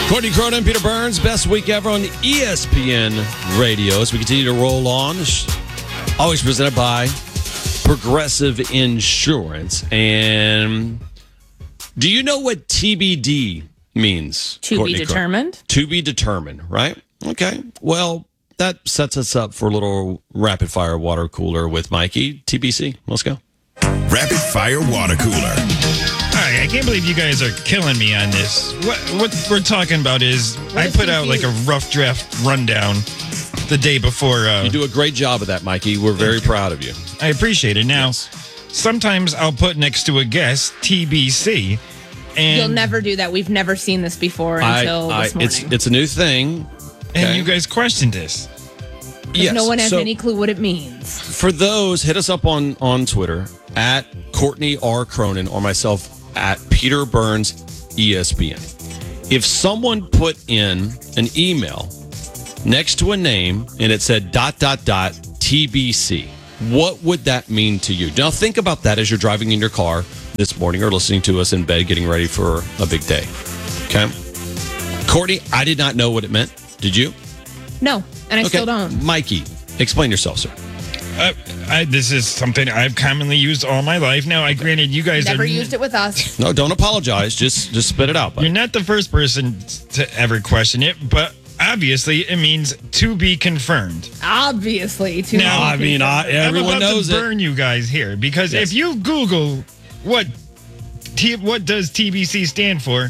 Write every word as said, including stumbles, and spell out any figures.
Courtney Cronin, Peter Burns, best week ever on E S P N Radio as we continue to roll on. Always presented by Progressive Insurance. And do you know what T B D means? To Courtney be Cronin? determined? To be determined, right? Okay. Well, that sets us up for a little rapid fire water cooler with Mikey. T B C, let's go. Rapid fire water cooler. All right, I can't believe you guys are killing me on this. What what we're talking about is I is put out like a rough draft rundown the day before. Uh, You do a great job of that, Mikey. We're very proud of you. I appreciate it. Now, Yes. sometimes I'll put next to a guest T B C, and You'll never do that. We've never seen this before until I, I, this morning. it's it's a new thing. and okay. you guys questioned this. Yes. No one has so any clue what it means. for those, hit us up on on Twitter at Courtney R Cronin or myself at Peter Burns E S P N. If someone put in an email next to a name and it said dot dot dot T B C, what would that mean to you? Now think about that as you're driving in your car this morning or listening to us in bed getting ready for a big day. Okay, Courtney, I did not know what it meant. Did you? No, and I Okay, still don't. Mikey, explain yourself, sir. Uh, I, this is something I've commonly used all my life. Now, I granted you guys Never are, used it with us. No, don't apologize. Just just spit it out. buddy. You're not the first person to ever question it, but obviously it means to be confirmed. Obviously, too. Now, I mean, I, everyone I'm about knows to it. burn you guys here because Yes. if you Google what T, what does T B C stand for,